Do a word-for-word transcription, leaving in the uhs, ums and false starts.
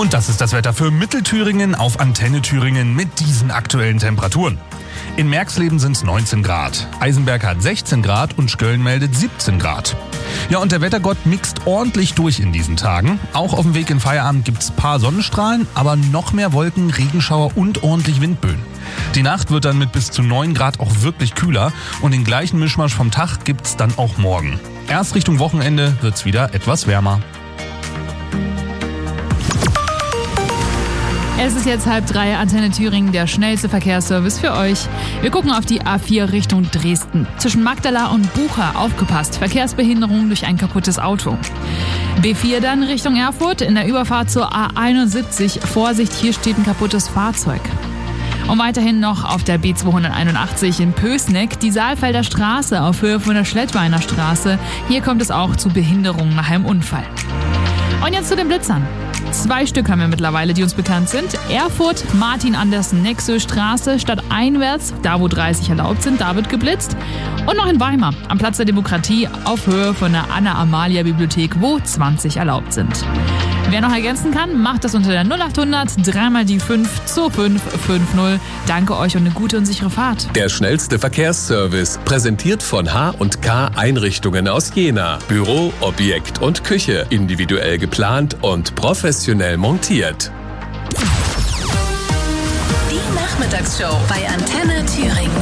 Und das ist das Wetter für Mittelthüringen auf Antenne Thüringen mit diesen aktuellen Temperaturen. In Merxleben sind es neunzehn Grad, Eisenberg hat sechzehn Grad und Skölln meldet siebzehn Grad. Ja, und der Wettergott mixt ordentlich durch in diesen Tagen. Auch auf dem Weg in Feierabend gibt's paar Sonnenstrahlen, aber noch mehr Wolken, Regenschauer und ordentlich Windböen. Die Nacht wird dann mit bis zu neun Grad auch wirklich kühler und den gleichen Mischmasch vom Tag gibt's dann auch morgen. Erst Richtung Wochenende wird's wieder etwas wärmer. Es ist jetzt halb drei, Antenne Thüringen, der schnellste Verkehrsservice für euch. Wir gucken auf die A vier Richtung Dresden. Zwischen Magdala und Bucha aufgepasst, Verkehrsbehinderung durch ein kaputtes Auto. B vier dann Richtung Erfurt, in der Überfahrt zur A einundsiebzig. Vorsicht, hier steht ein kaputtes Fahrzeug. Und weiterhin noch auf der B zweihunderteinundachtzig in Pößneck, die Saalfelder Straße auf Höhe von der Schlettweiner Straße. Hier kommt es auch zu Behinderungen nach einem Unfall. Und jetzt zu den Blitzern. Zwei Stück haben wir mittlerweile, die uns bekannt sind. Erfurt, Martin-Andersen-Nexö-Straße, stadteinwärts, da wo dreißig erlaubt sind, da wird geblitzt. Und noch in Weimar, am Platz der Demokratie, auf Höhe von der Anna-Amalia-Bibliothek, wo zwanzig erlaubt sind. Wer noch ergänzen kann, macht das unter der null achthundert, dreimal die fünf, zwei fünf fünf null. Danke euch und eine gute und sichere Fahrt. Der schnellste Verkehrsservice, präsentiert von H und K Einrichtungen aus Jena. Büro, Objekt und Küche, individuell geplant und professionell montiert. Die Nachmittagsshow bei Antenne Thüringen.